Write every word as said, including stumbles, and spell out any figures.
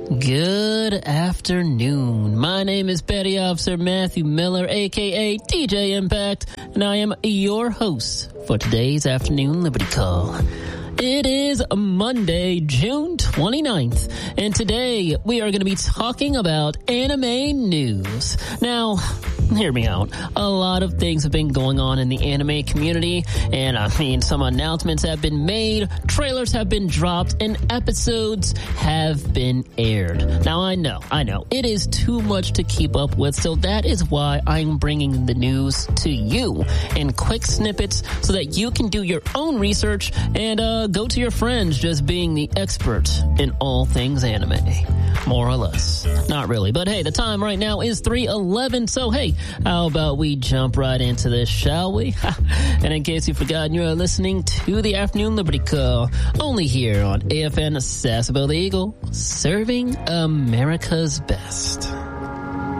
Good afternoon. My name is Petty Officer Matthew Miller, aka D J Impact, and I am your host for today's afternoon Liberty Call. It is Monday, June twenty-ninth, and today we are going to be talking about anime news. Now, hear me out. A lot of things have been going on in the anime community, and I mean, some announcements have been made, trailers have been dropped, and episodes have been aired. Now, I know, I know, it is too much to keep up with, so that is why I'm bringing the news to you in quick snippets so that you can do your own research and uh, go to your friends just being the expert in all things anime. More or less. Not really, but hey, the time right now is three eleven, so hey, how about we jump right into this, shall we? And in case you've forgotten, you're listening to the Afternoon Liberty Call, only here on A F N Sassville the Eagle, serving America's best.